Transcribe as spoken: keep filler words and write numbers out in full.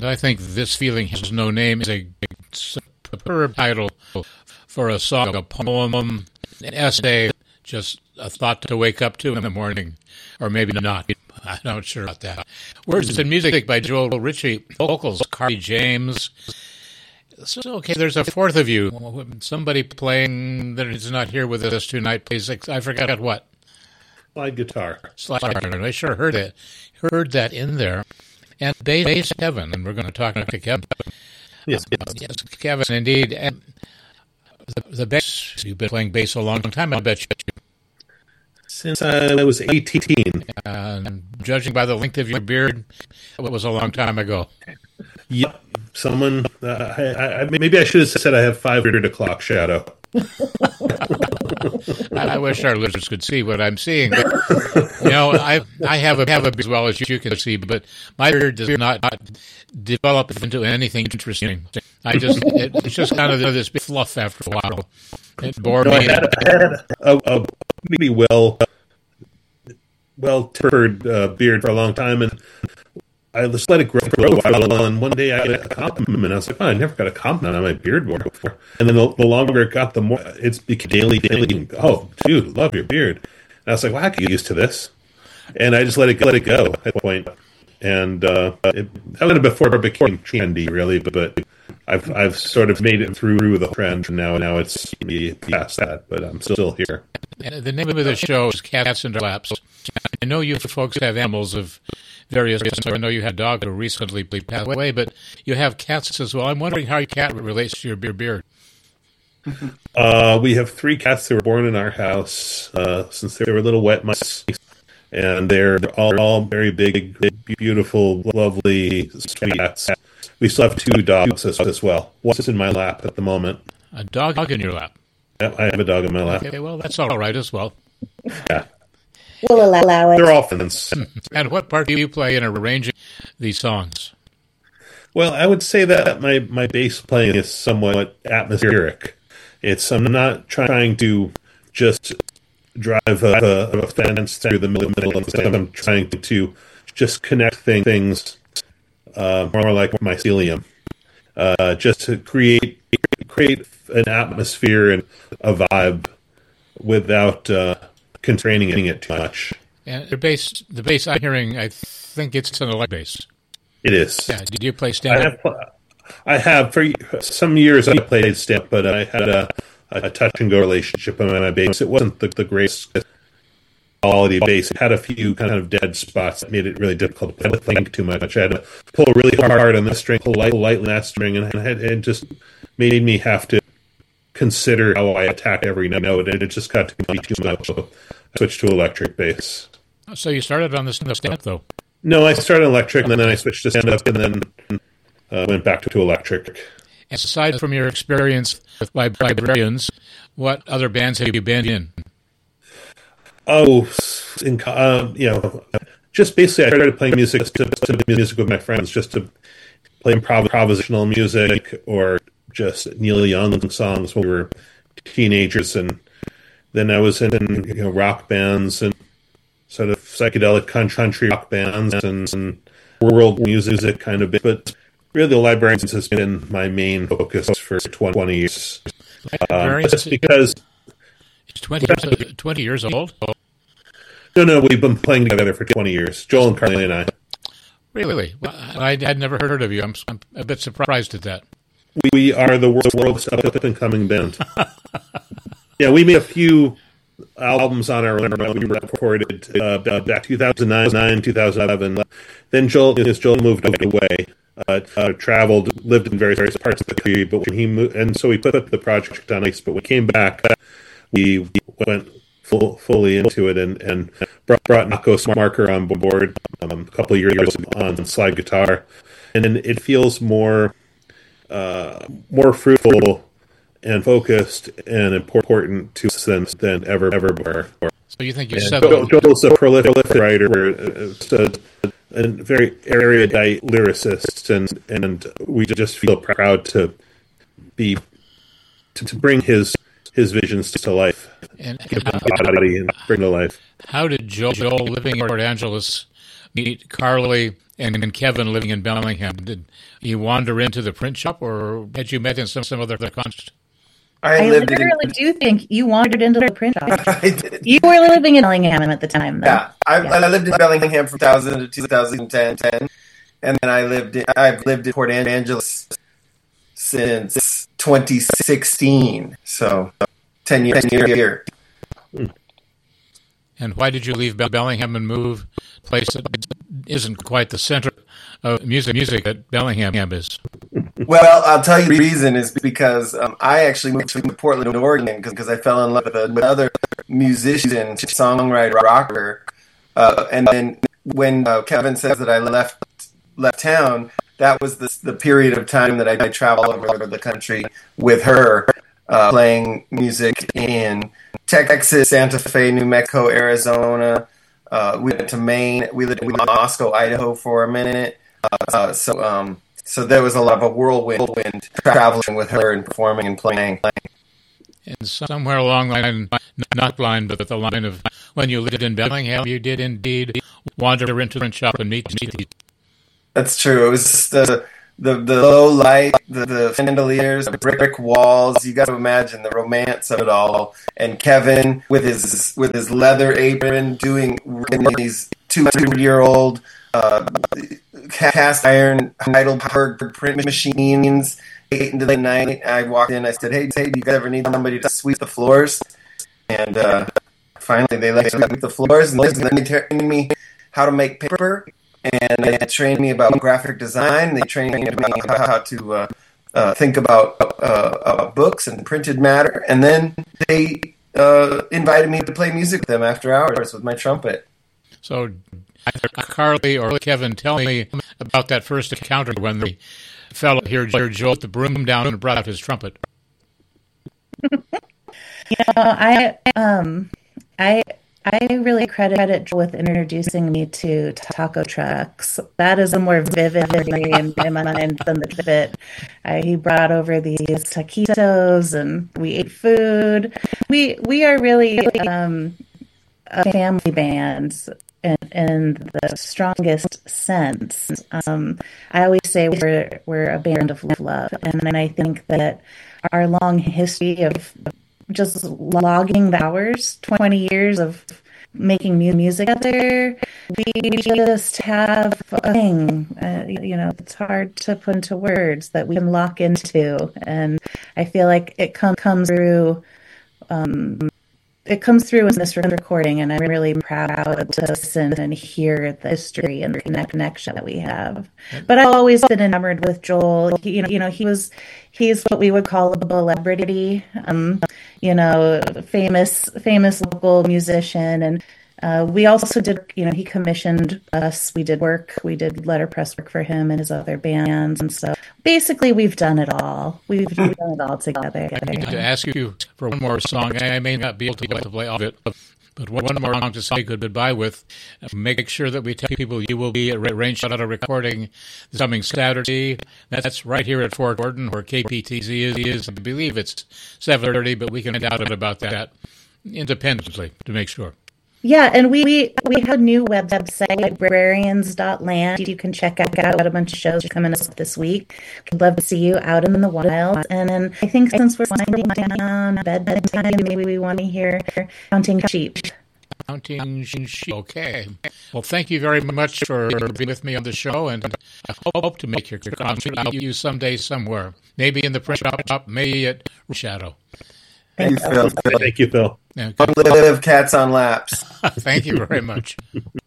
And I think This Feeling Has No Name is a superb title for a song, a poem, an essay, just a thought to wake up to in the morning, or maybe not. I'm not sure about that. Words and music by Joel Ritchie, vocals, Carly James. So, okay, there's a fourth of you. Somebody playing that is not here with us tonight, please. I forgot what. Slide guitar. Slide guitar. I sure heard it. Heard that in there. And bass Kevin, and we're going to talk to Kevin. Yes, uh, yes Kevin, indeed. And the, the bass, you've been playing bass a long time, I bet you. Since I was eighteen. And judging by the length of your beard, it was a long time ago. Yep. Someone, uh, I, I, maybe I should have said I have five beard o'clock shadow. I wish our listeners could see what I'm seeing. But, you know, I I have a have a beard as well as you can see, but my beard does not develop into anything interesting. I just it, it's just kind of this fluff after a while. It bored no, me. I had, I had a, a pretty well well tempered uh, beard for a long time, and I just let it grow for a while, and one day I got a compliment. I was like, oh, I never got a compliment on my beard before. And then the, the longer it got, the more it's became daily, daily. Oh, dude, love your beard. And I was like, well, I could get used to this. And I just let it go, let it go at that point. And uh, it, that was before it became trendy, really. But, but I've I've sort of made it through the trend now. Now it's past that, but I'm still here. And the name of the show is Cats and Laps. I know you folks have animals of various. I know you had a dog who recently passed away, but you have cats as well. I'm wondering how your cat relates to your beard. Uh, we have three cats that were born in our house uh, since they were little wet mice, and they're all, all very big, beautiful, lovely, sweet cats. We still have two dogs as, as well. One's in my lap at the moment. A dog in your lap? Yeah, I have a dog in my lap. Okay, well, that's all right as well. Yeah. We'll allow it. They're all friends. And what part do you play in arranging these songs? Well, I would say that my, my bass playing is somewhat atmospheric. It's I'm not trying to just drive a, a, a fence through the middle, middle of the stuff. I'm trying to just connect things uh, more like mycelium, uh, just to create create an atmosphere and a vibe without uh, constraining it too much. And the bass, the bass I'm hearing, I think it's an electric bass. It is. Yeah. Did you play stand-up? I have, I have for some years I played stand-up, but I had a, a touch and go relationship with my bass. It wasn't the, the greatest quality bass. It had a few kind of dead spots that made it really difficult to think too much. I had to pull really hard on this string, pull light, lightly on that string, and it just made me have to consider how I attack every note, and it just got to be too much. So I switched to electric bass. So you started on the stand-up, though? No, I started electric, and then I switched to stand-up, and then uh, went back to, to electric. And aside from your experience with Librarians, what other bands have you been in? Oh, in, uh, you know, just basically I started playing music to, to music with my friends, just to play improv, improvisational music or just Neil Young songs when we were teenagers, and then I was in you know rock bands and sort of psychedelic country rock bands and, and world music kind of bit. But really, the Librarians has been my main focus for twenty years. Um, just because it's twenty years, twenty years old. No, no, we've been playing together for twenty years. Joel and Carly and I. Really? Well, I had never heard of you. I'm, I'm a bit surprised at that. We are the world's world's up and coming band. Yeah, we made a few albums on our own. We recorded uh, back two thousand nine, two thousand eleven. Then Joel, as Joel moved away, uh, uh, traveled, lived in various, various parts of the country. But when he moved, and so we put the project on ice. But when we came back, we, we went full, fully into it and, and brought, brought Nako Marker on board um, a couple of years on slide guitar, and then it feels more. Uh, more fruitful and focused and important to us than, than ever ever before. So you think you and said Joel, Joel's a prolific writer, a, a very erudite lyricist, and and we just feel proud to be to, to bring his his visions to life, and give them body and bring to life. How did Joel, Joel living in Port Angeles meet Carly and, and Kevin living in Bellingham? Did you wander into the print shop, or had you met in some, some other context? I, I lived literally in, do think you wandered into the print shop. I did. You were living in Bellingham at the time, though. Yeah, I, Yeah. I lived in Bellingham from two thousand to two thousand ten, and then I lived in, I've lived in Port Angeles since twenty sixteen, so ten years here. And why did you leave Bellingham and move a place that isn't quite the center of music music that Bellingham is? Well, I'll tell you the reason is because um, I actually moved to Portland, Oregon, because I fell in love with another musician, songwriter, rocker. Uh, and then when uh, Kevin says that I left left town, that was the, the period of time that I, I traveled over the country with her, uh, playing music in Texas, Santa Fe, New Mexico, Arizona. Uh, we went to Maine. We lived in Moscow, Idaho for a minute. Uh, so, um, so there was a lot of a whirlwind traveling with her and performing and playing. And somewhere along the line, not line, but the line of when you lived in Bellingham, you did indeed wander into the print shop and meet meet. That's true. It was just the the, the low light, the, the chandeliers, the brick, brick walls. You got to imagine the romance of it all. And Kevin with his with his leather apron, doing these two hundred year old uh, cast iron Heidelberg print machines. Eight into the night, I walked in. I said, "Hey, hey, do you guys ever need somebody to sweep the floors?" And uh, finally, they let me sweep the floors, and then they trained me how to make paper, and they trained me about graphic design. They trained me about how to uh, uh, think about uh, uh, books and printed matter, and then they uh, invited me to play music with them after hours with my trumpet. So, Carly or Kevin, tell me about that first encounter when the fellow here, Joel, put the broom down and brought out his trumpet. You know, I um, I I really credit Joel with introducing me to taco trucks. That is a more vivid memory in my mind than the trumpet. Uh, he brought over these taquitos, and we ate food. We we are really um, a family band. In, in the strongest sense. Um, I always say we're we're a band of love, and, and I think that our long history of just logging the hours, twenty years of making new music together, we just have a thing. Uh, you know, it's hard to put into words that we can lock into, and I feel like it com- comes through. Um, It comes through in this recording, and I'm really proud to listen and hear the history and the connection that we have. But I've always been enamored with Joel. He, you know, you know, he was, he's what we would call a celebrity, um, you know, famous, famous local musician. And uh, we also did, you know, he commissioned us. We did work, we did letterpress work for him and his other bands. And so basically we've done it all. We've done it all together. I need to ask you for one more song. I may not be able to play all of it, but one more song to say goodbye with. Make sure that we tell people you will be at Rain Shadow recording this coming Saturday. That's right here at Fort Gordon, where K P T Z is. I believe it's seven thirty, but we can find out about that independently to make sure. Yeah, and we, we we have a new website, librarians dot land. You can check out, out a bunch of shows coming up this week. We'd love to see you out in the wild. And then I think since we're winding down bedtime, maybe we want to hear Counting Sheep. Counting Sheep. Okay. Well, thank you very much for being with me on the show, and I hope to make your concert out you someday somewhere. Maybe in the print shop, maybe at Shadow. Thank you, Phil. Thank you, Phil. Yeah, Long live Cats on Laps. thank you very much.